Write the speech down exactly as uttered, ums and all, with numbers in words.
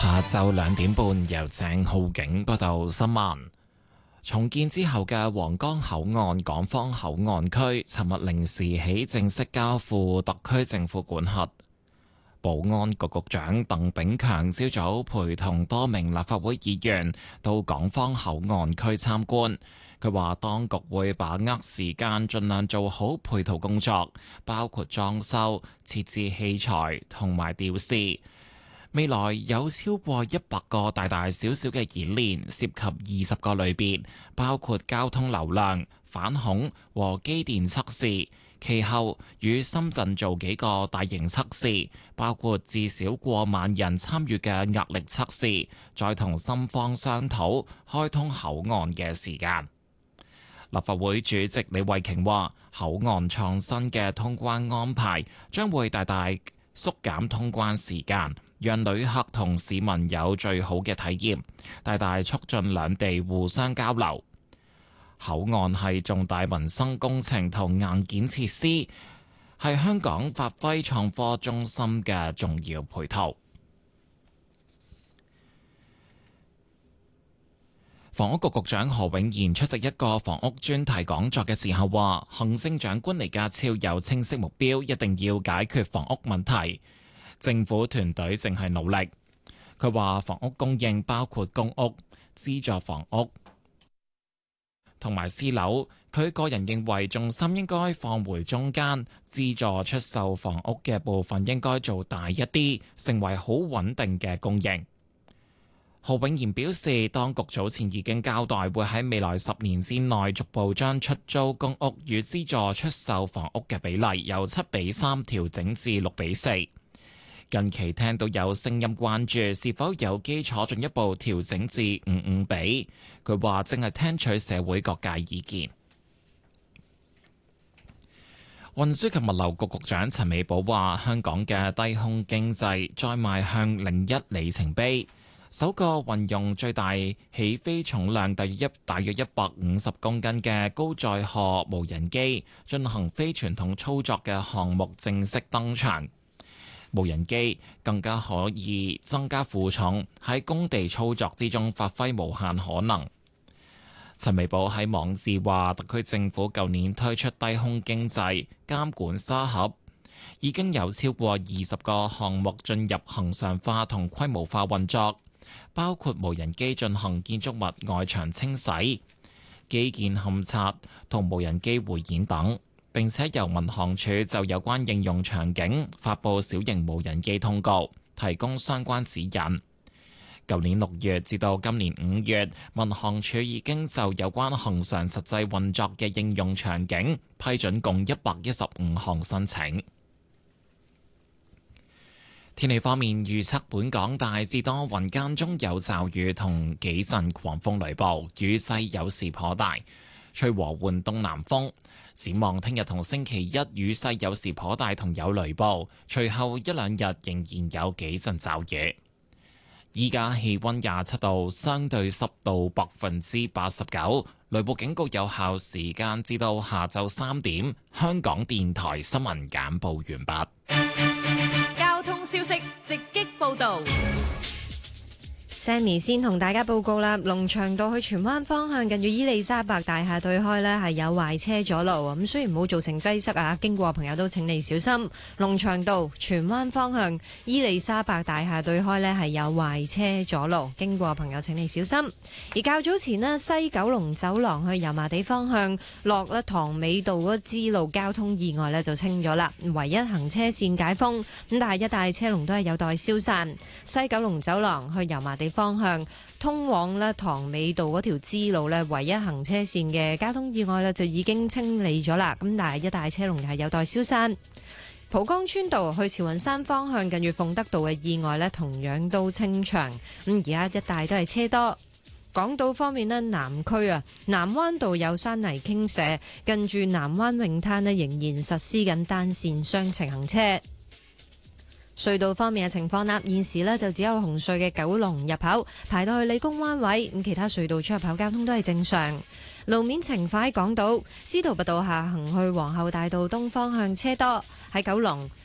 下晝兩點半，由鄭浩景報道新聞。重建之後嘅皇崗口岸港方口岸區，尋日零時起正式交付特區政府管轄。保安局局長鄧炳強朝早陪同多名立法會議員到港方口岸區參觀。佢話當局會把握時間，盡量做好配套工作，包括裝修、設置器材同埋吊飾。未來有超過一百個大大小小嘅演練，涉及二十個類別，包括交通流量、反恐和機電測試。其後與深圳做幾個大型測試，包括至少過萬人參與嘅壓力測試，再同深方商討開通口岸嘅時間。立法會主席李慧瓊話：口岸創新嘅通關安排將會大大縮減通關時間，讓旅客同市民有最好嘅體驗，大大促進兩地互相交流。口岸係重大民生工程同硬件設施，係香港發揮創科中心嘅重要配套。房屋局局長何永賢出席一個房屋專題講座嘅時候話，行政長官李家超有清晰目標，一定要解決房屋問題。政府團隊正係努力。佢話房屋供應包括公屋、資助房屋同埋私樓。佢個人認為重心應該放回中間，資助出售房屋嘅部分應該做大一啲，成為好穩定嘅供應。何永賢表示，當局早前已經交代會喺未來十年之內逐步將出租公屋與資助出售房屋嘅比例由七比三調整至六比四。近期聽到有聲音關注是否有基礎進一步調整至五五比，佢話正係聽取社會各界意見。運輸及物流局局長陳美寶話：香港嘅低空經濟再邁向另一里程碑，首個運用最大起飛重量大約一大約一百五十公斤嘅高載荷無人機進行非傳統操作嘅項目正式登場。無人機更加可以增加負重，喺工地操作之中發揮無限可能。陳美寶喺網誌話，特區政府舊年推出低空經濟監管沙盒，已經有超過二十個項目進入恆常化同規模化運作，包括無人機進行建築物外牆清洗、基建勘察同無人機匯演等。並且由民航處就有關應用場景發布小型無人機通告，提供相關指引。舊年六月至到今年五月，民航處已經就有關恆常實際運作嘅應用場景批准共一百一十五項申請。天氣方面預測，本港大致多雲間中有驟雨同幾陣狂風雷暴，雨勢有時頗大，吹和緩東南風。展望聽日同星期一雨勢有時頗大同有雷暴，隨後一兩日仍然有幾陣驟雨。依家氣溫廿七度，相對濕度百分之八十九，雷暴警告有效時間至到下晝三點。香港電台新聞簡報完畢。 交通消息直擊報道。 Sammy 先同大家報告啦，龍翔道去荃灣方向近住伊利沙伯大廈對開呢係有壞車阻路，咁雖然冇造成擠塞啊，經過朋友都請你小心。龍翔道荃灣方向伊利沙伯大廈對開呢係有壞車阻路，經過朋友請你小心。而較早前呢，西九龍走廊去油麻地方向落咧塘尾道嗰支路交通意外呢就清咗啦，唯一行車線解封，咁但係一帶車龍都係有待消散。西九龍走廊去油麻地方向通往咧塘尾道嗰條支路咧，唯一行車線嘅交通意外咧就已經清理咗啦。咁但係一帶車龍係有待消散。蒲崗村道去慈雲山方向近住鳳德道嘅意外咧，同樣都清場。咁而家一帶都係車多。港島方面咧，南區啊，南灣道有山泥傾瀉，近住南灣泳灘咧仍然實施緊單線雙程行車。隧道方面嘅情況啦，現時呢就只有紅隧嘅九龍入口排到去理工灣位，咁其他隧道出入口交通都係正常。路面情況喺港島司徒拔道下行去皇后大道東方向車多，喺九龍